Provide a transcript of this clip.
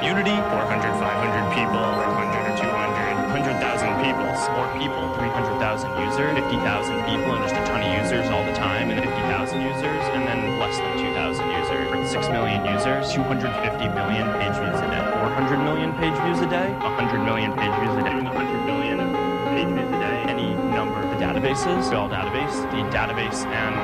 community, 400, 500 people, 100 or 200, 100,000 people, more people, 300,000 users, 50,000 people, and just a ton of users all the time, and 50,000 users, and then less than 2,000 users, 6 million users, 250 million page views a day, 400 million page views a day, 100 million page views a day, 100 million page views a day, any number of the databases, all database, the database and